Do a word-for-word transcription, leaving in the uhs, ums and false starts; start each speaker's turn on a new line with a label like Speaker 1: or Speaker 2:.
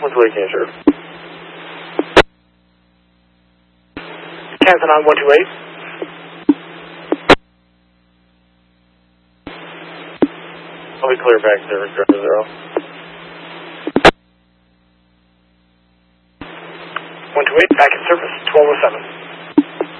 Speaker 1: one two eight, Cancer. Kansas on one two eight. I'll be clear back there, Driver Zero. one two eight, back in service, twelve oh seven.